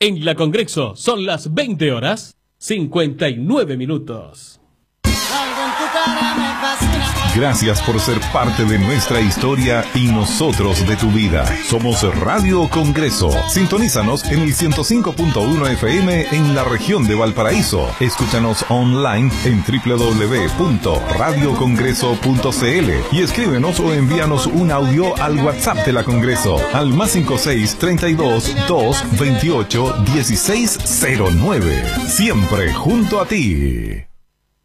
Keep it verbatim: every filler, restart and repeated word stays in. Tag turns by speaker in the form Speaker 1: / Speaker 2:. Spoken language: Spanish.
Speaker 1: En la Congreso son las veinte horas cincuenta y nueve minutos.
Speaker 2: Gracias por ser parte de nuestra historia y nosotros de tu vida. Somos Radio Congreso. Sintonízanos en el ciento cinco punto uno F M en la región de Valparaíso. Escúchanos online en doble u doble u doble u punto radio congreso punto c l y escríbenos o envíanos un audio al WhatsApp de la Congreso al más cinco seis, treinta y dos, dos, veintiocho, dieciséis cero nueve. Siempre junto a ti.